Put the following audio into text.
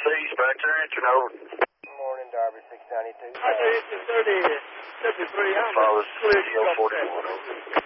Dispatcher, answer over. Morning, Darby 692. I say it's the 30, 53. Follows CL 41 over.